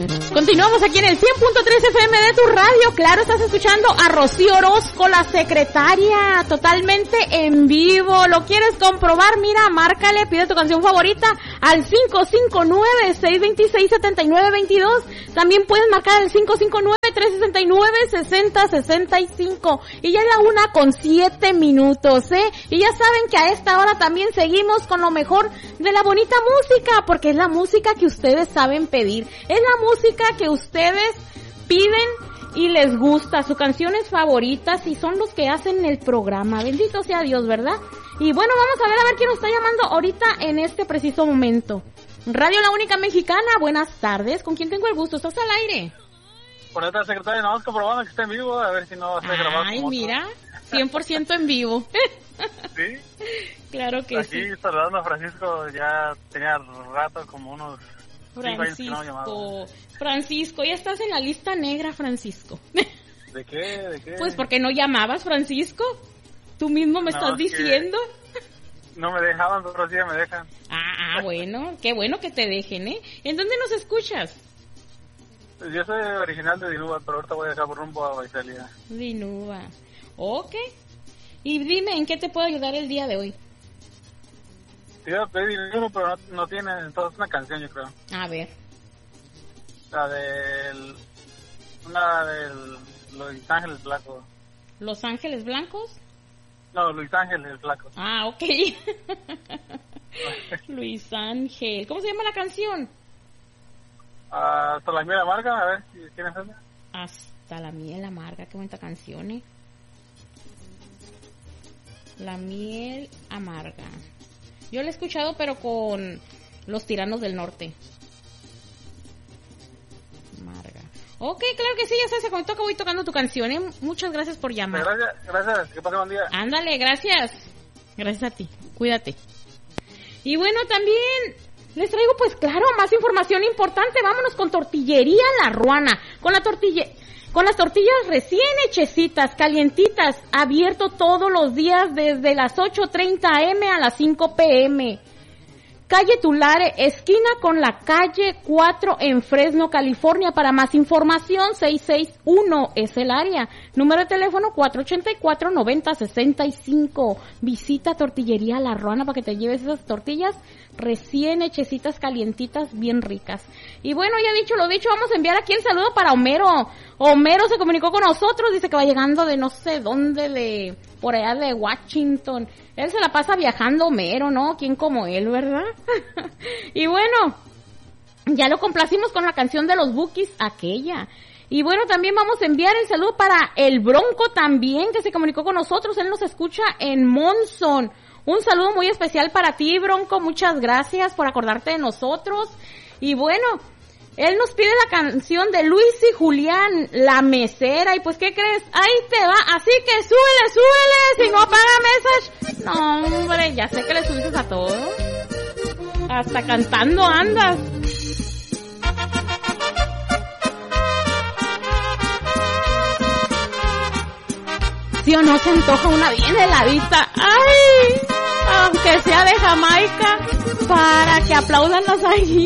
Continuamos aquí en el 100.3 FM de tu radio. Claro, estás escuchando a Rocío Orozco, la secretaria, totalmente en vivo. ¿Lo quieres comprobar? Mira, márcale, pide tu canción favorita al 559-626-7922. También puedes marcar al 559-369-6065. Y ya es la 1:07, ¿eh? Y ya saben que a esta hora también seguimos con lo mejor de la bonita música, porque es la música que ustedes saben pedir. Es la música que ustedes piden y les gusta, sus canciones favoritas, y son los que hacen el programa. Bendito sea Dios, ¿verdad? Y bueno, vamos a ver quién nos está llamando ahorita en este preciso momento. Radio La Única Mexicana, buenas tardes. ¿Con quién tengo el gusto? ¿Estás al aire? Con esta secretaria, nada más comprobando que está en vivo, a ver si no va a ser grabado. Ay, mira, 100% en vivo. ¿Sí? Claro que aquí, sí. Aquí saludando a Francisco, ya tenía rato, como unos... Francisco, ya estás en la lista negra, Francisco. ¿De qué? Pues porque no llamabas, Francisco. Tú mismo me estás diciendo. No me dejaban, pero sí ya me dejan. Bueno, qué bueno que te dejen, ¿eh? ¿En dónde nos escuchas? Yo soy original de Dinuba, pero ahorita voy a dejar por rumbo a Baisalia. Dinuba, ok. Y dime, ¿en qué te puedo ayudar el día de hoy? Te iba a pedir uno, pero no tiene, entonces una canción, yo creo. A ver. Una del Luis Ángeles Blanco. ¿Los Ángeles Blancos? No, Luis Ángeles Blanco. Ok. Luis Ángel. ¿Cómo se llama la canción? Hasta la miel amarga, a ver si tienes esa. Hasta la miel amarga, qué bonita canción, ¿eh? La miel amarga. Yo la he escuchado, pero con Los Tiranos del Norte. Amarga. Ok, claro que sí, ya sabes, cuando toca voy tocando tu canción, ¿eh? Muchas gracias por llamar. Gracias, que pase buen día. Ándale, gracias. Gracias a ti, cuídate. Y bueno, también les traigo, pues claro, más información importante. Vámonos con Tortillería La Ruana. Con las tortillas recién hechecitas, calientitas, abierto todos los días desde las 8:30 a.m. a las 5 p.m. Calle Tulare, esquina con la calle 4 en Fresno, California. Para más información, 661 es el área. Número de teléfono 484-9065. Visita Tortillería La Ruana para que te lleves esas tortillas recién hechecitas, calientitas, bien ricas. Y bueno, ya dicho lo dicho, vamos a enviar aquí el saludo para Homero. Homero se comunicó con nosotros, dice que va llegando de no sé dónde, por allá de Washington. Él se la pasa viajando, Homero, ¿no? ¿Quién como él, verdad? Y bueno, ya lo complacimos con la canción de los Bukis, aquella. Y bueno, también vamos a enviar el saludo para el Bronco también, que se comunicó con nosotros. Él nos escucha en Monson. Un saludo muy especial para ti, Bronco. Muchas gracias por acordarte de nosotros. Y bueno, él nos pide la canción de Luis y Julián, La Mesera. Y pues, ¿qué crees? Ahí te va. Así que súbele. Si no paga mesas. No, hombre, ya sé que le subiste a todo. Hasta cantando andas. ¿Sí o no se antoja una bien heladita? ¡Ay! Aunque sea de Jamaica, para que aplaudan los ahí.